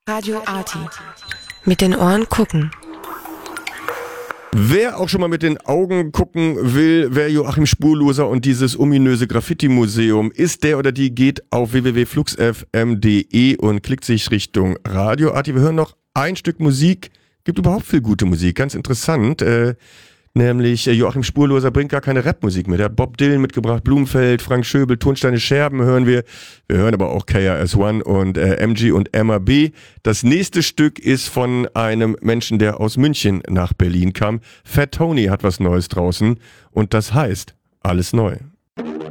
Radio Arty. Mit den Ohren gucken. Wer auch schon mal mit den Augen gucken will, wer Joachim Spurloser und dieses ominöse Graffiti-Museum ist, der oder die geht auf www.fluxfm.de und klickt sich Richtung Radio Arty. Wir hören noch ein Stück Musik. Gibt überhaupt viel gute Musik, ganz interessant. Nämlich Joachim Spurloser bringt gar keine Rapmusik mehr. Der hat Bob Dylan mitgebracht, Blumfeld, Frank Schöbel, Tonsteine Scherben hören wir. Wir hören aber auch KRS-One und MG und MAB. Das nächste Stück ist von einem Menschen, der aus München nach Berlin kam. Fat Tony hat was Neues draußen und das heißt Alles neu.